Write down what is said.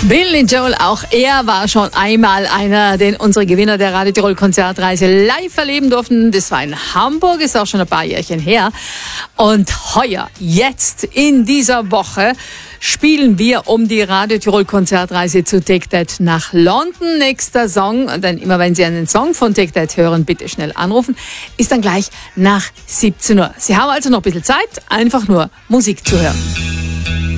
Billy Joel, auch er war schon einmal einer, den unsere Gewinner der Radio Tirol Konzertreise live erleben durften. Das war in Hamburg, ist auch schon ein paar Jährchen her. Und heuer, jetzt in dieser Woche, spielen wir um die Radio Tirol Konzertreise zu Take That nach London. Nächster Song, denn immer wenn Sie einen Song von Take That hören, bitte schnell anrufen, ist dann gleich nach 17 Uhr. Sie haben also noch ein bisschen Zeit, einfach nur Musik zu hören.